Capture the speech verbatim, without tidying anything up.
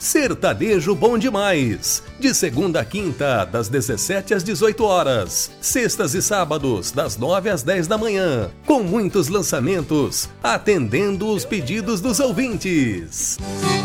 Sertanejo Bom Demais, de segunda a quinta, das dezessete às dezoito horas, sextas e sábados, das nove às dez da manhã, com muitos lançamentos, atendendo os pedidos dos ouvintes.